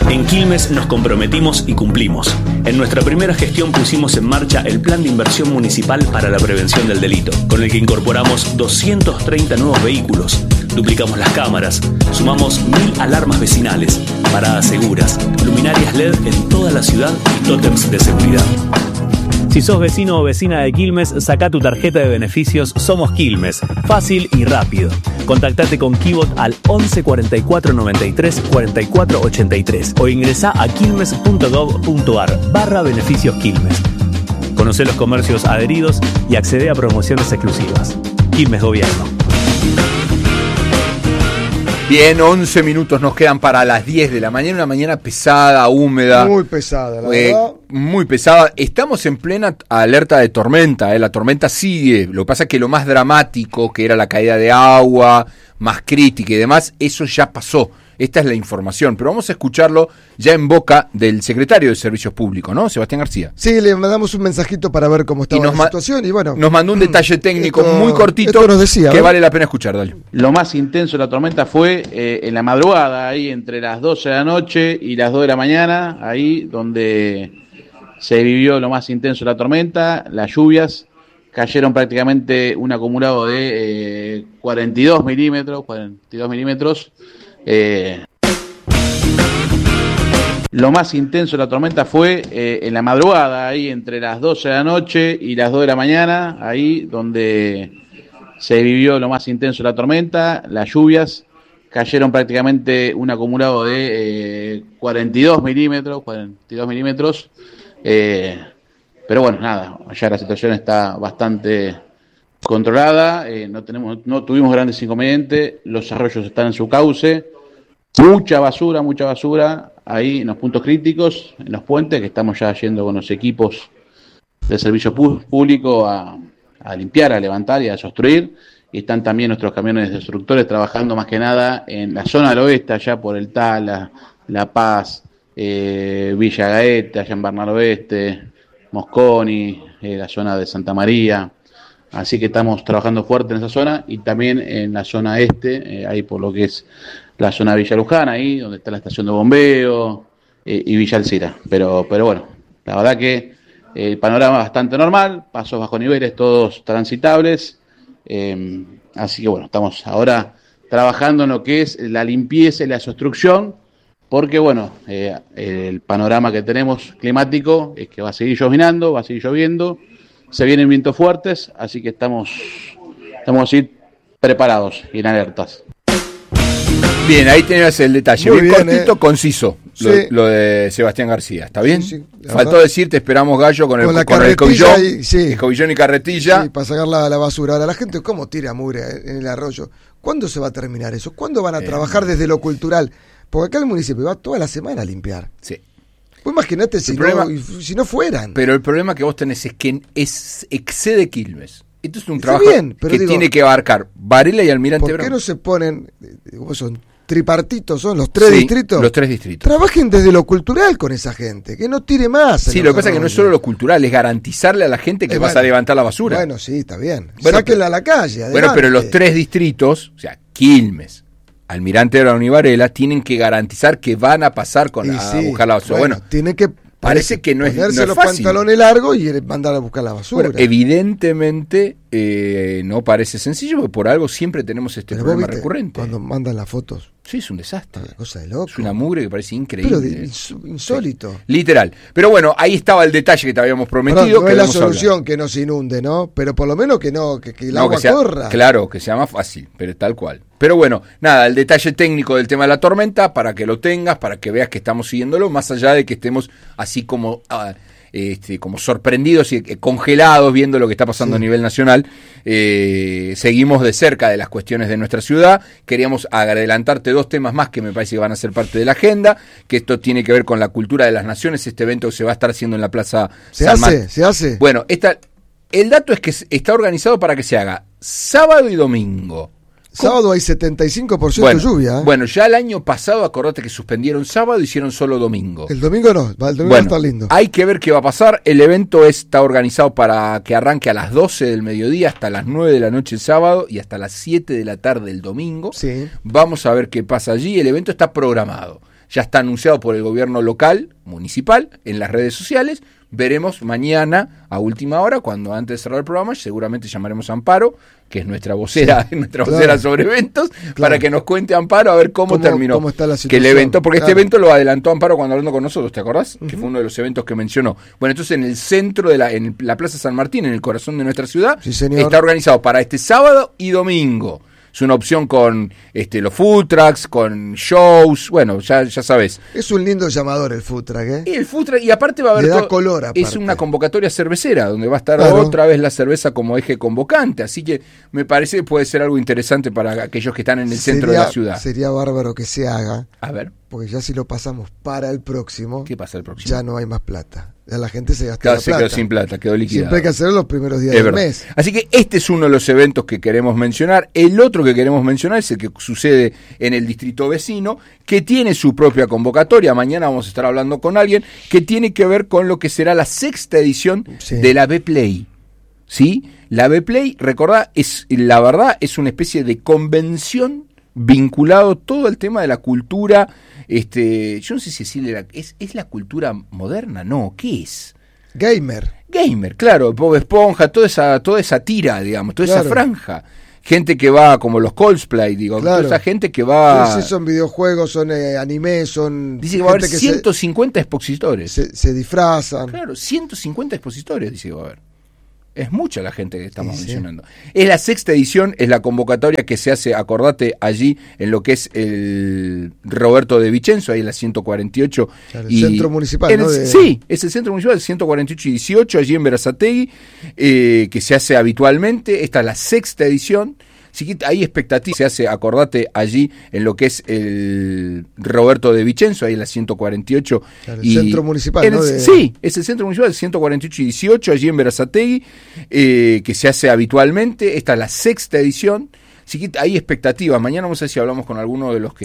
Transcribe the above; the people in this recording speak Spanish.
En Quilmes nos comprometimos y cumplimos. En nuestra primera gestión pusimos en marcha el Plan de Inversión Municipal para la Prevención del Delito, con el que incorporamos 230 nuevos vehículos, duplicamos las cámaras, sumamos 1000 alarmas vecinales, paradas seguras, luminarias LED en toda la ciudad y tótems de seguridad. Si sos vecino o vecina de Quilmes, sacá tu tarjeta de beneficios Somos Quilmes. Fácil y rápido. Contactate con Kibot al 11 44 93 44 83 o ingresá a quilmes.gov.ar/beneficios Quilmes. Conocé los comercios adheridos y accede a promociones exclusivas. Quilmes Gobierno. Bien, 11 minutos nos quedan para las 10 de la mañana, una mañana pesada, húmeda. Muy pesada, la verdad. Muy pesada. Estamos en plena alerta de tormenta, la tormenta sigue. Lo que pasa es que lo más dramático, que era la caída de agua, más crítica y demás, eso ya pasó. Esta es la información, pero vamos a escucharlo ya en boca del secretario de Servicios Públicos, ¿no? Sebastián García. Sí, le mandamos un mensajito para ver cómo estaba la situación y bueno. Nos mandó un detalle técnico muy cortito nos decía, que vale la pena escuchar, dale. Lo más intenso de la tormenta fue en la madrugada, ahí entre las 12 de la noche y las 2 de la mañana, ahí donde se vivió lo más intenso de la tormenta, las lluvias. Cayeron prácticamente un acumulado de 42 milímetros. Lo más intenso de la tormenta fue en la madrugada, ahí entre las 12 de la noche y las 2 de la mañana, ahí donde se vivió lo más intenso de la tormenta, las lluvias. Cayeron prácticamente un acumulado de 42 milímetros. Pero bueno, nada, ya la situación está bastante controlada, no tuvimos grandes inconvenientes, los arroyos están en su cauce, mucha basura ahí en los puntos críticos, en los puentes, que estamos ya yendo con los equipos de servicio público a limpiar, a levantar y a desobstruir, y están también nuestros camiones destructores trabajando más que nada en la zona del oeste, allá por el Tala, La Paz, Villa Gaeta, allá en Bernal Oeste, Mosconi, la zona de Santa María, así que estamos trabajando fuerte en esa zona y también en la zona este, ahí por lo que es la zona de Villa Luján, ahí donde está la estación de bombeo y Villa Alcira, pero bueno, la verdad que el panorama es bastante normal, pasos bajo niveles todos transitables, así que bueno, estamos ahora trabajando en lo que es la limpieza y la desobstrucción, porque bueno, el panorama que tenemos climático es que va a seguir llovinando, va a seguir lloviendo, se vienen vientos fuertes, así que estamos así preparados y en alertas. Bien, ahí tenés el detalle, muy bien cortito, bien, conciso, sí. lo de Sebastián García, ¿está bien? Sí, faltó decir, te esperamos gallo con el carretilla el cobillón y carretilla. Sí, para sacar la basura. Ahora, la gente, ¿cómo tira mugre en el arroyo? ¿Cuándo se va a terminar eso? ¿Cuándo van a trabajar desde lo cultural? Porque acá el municipio va toda la semana a limpiar. Sí. Pues imagínate si no fueran. Pero el problema que vos tenés es que excede Quilmes. Esto es un Está trabajo bien, pero que tiene que abarcar Varela y Almirante Brown. ¿Por qué Brown. no se ponen, son tripartitos, son los tres distritos? Los 3 distritos. Trabajen desde lo cultural con esa gente, que no tire más. Sí, lo que pasa es que no es solo lo cultural, es garantizarle a la gente que vas a levantar la basura. Bueno, sí, está bien. Bueno, Sáquenla a la calle, adelante. Bueno, pero los 3 distritos, o sea, Quilmes, Almirante Brown y Varela, tienen que garantizar que van a pasar a buscar la basura. Bueno, tienen que parece que no es ponerse los fácil. Pantalones largos y mandar a buscar la basura. Bueno, evidentemente no parece sencillo, porque por algo siempre tenemos este problema recurrente. Cuando mandan las fotos. Sí, es un desastre. Una cosa de loco. Es una mugre que parece increíble. Pero insólito. Sí, literal. Pero bueno, ahí estaba el detalle que te habíamos prometido. No es la solución que no se inunde, ¿no? Pero por lo menos que el agua corra. Claro, que sea más fácil, pero tal cual. Pero bueno, nada, el detalle técnico del tema de la tormenta, para que lo tengas, para que veas que estamos siguiéndolo, más allá de que estemos así como sorprendidos y congelados viendo lo que está pasando a nivel nacional. Seguimos de cerca de las cuestiones de nuestra ciudad. Queríamos adelantarte 2 temas más que me parece que van a ser parte de la agenda, que esto tiene que ver con la cultura de las naciones, este evento que se va a estar haciendo en la Plaza San Martín. Se hace. Bueno, el dato es que está organizado para que se haga sábado y domingo. Sábado hay 75% de lluvia. Bueno, ya el año pasado, acordate que suspendieron sábado, hicieron solo domingo. El domingo no, el domingo va a estar lindo. Hay que ver qué va a pasar. El evento está organizado para que arranque a las 12 del mediodía hasta las 9 de la noche el sábado y hasta las 7 de la tarde el domingo. Sí. Vamos a ver qué pasa allí. El evento está programado. ya está anunciado por el gobierno local, municipal, en las redes sociales. Veremos mañana a última hora, cuando antes de cerrar el programa, seguramente llamaremos a Amparo, que es nuestra vocera, vocera sobre eventos, para que nos cuente, Amparo, a ver cómo terminó cómo está la situación, que el evento, porque este evento lo adelantó Amparo cuando hablando con nosotros, ¿te acordás? Que fue uno de los eventos que mencionó. Bueno, entonces en el centro en la Plaza San Martín, en el corazón de nuestra ciudad, está organizado para este sábado y domingo. Es una opción con los food trucks, con shows, bueno, ya sabes. Es un lindo llamador el food truck, ¿eh? Y el food truck, y aparte va a haber... Le da color aparte. Es una convocatoria cervecera, donde va a estar otra vez la cerveza como eje convocante, así que me parece que puede ser algo interesante para aquellos que están en el centro de la ciudad. Sería bárbaro que se haga. A ver. Porque ya si lo pasamos para el próximo... ¿Qué pasa el próximo? Ya no hay más plata. Ya la gente se gastó la plata. Quedó sin plata, quedó liquidado. Siempre hay que hacerlo los primeros días del mes. Así que este es uno de los eventos que queremos mencionar. El otro que queremos mencionar es el que sucede en el distrito vecino, que tiene su propia convocatoria. Mañana vamos a estar hablando con alguien que tiene que ver con lo que será la 6ª edición de la B-Play. ¿Sí? La B-Play, recordá, la verdad es una especie de convención vinculado todo el tema de la cultura. Yo no sé si decirle, ¿es la cultura moderna? No, ¿qué es? Gamer, claro, Bob Esponja, toda esa tira, digamos, toda esa franja. Gente que va, como los cosplay, toda esa gente que va... Sí, son videojuegos, son anime, son... Dice que va a haber 150 expositores. Se disfrazan. Claro, 150 expositores, dice que va a haber. Es mucha la gente que estamos mencionando. Es la 6ª edición, es la convocatoria que se hace, acordate, allí en lo que es el Roberto de Vicenzo, ahí en la 148. Claro, el centro municipal, ¿no? Sí, es el centro municipal, 148 y 18, allí en Berazategui, que se hace habitualmente. Esta es la 6ª edición. Sí, hay expectativas, se hace, acordate, allí en lo que es el Roberto de Vicenzo, ahí en la 148. Claro, el centro municipal, ¿no? Sí, es el centro municipal, 148 y 18, allí en Berazategui, que se hace habitualmente. Esta es la 6ª edición. Sí, hay expectativas. Mañana vamos a ver si hablamos con alguno de los que